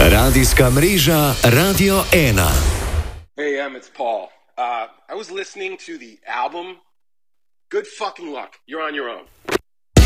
Radijska mreža Radio 1. Hey, it's Paul. I was listening to the album. Good fucking luck. You're on your own.